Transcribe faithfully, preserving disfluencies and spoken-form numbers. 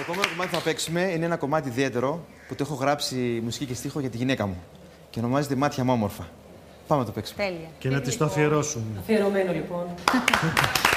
επόμενο κομμάτι που θα παίξουμε είναι ένα κομμάτι ιδιαίτερο που το έχω γράψει μουσική και στίχο για τη γυναίκα μου. Και ονομάζεται Μάτια μου όμορφα. Πάμε να το παίξουμε. Τέλεια. Και να της το αφιερώσουμε. Αφιερωμένο λοιπόν.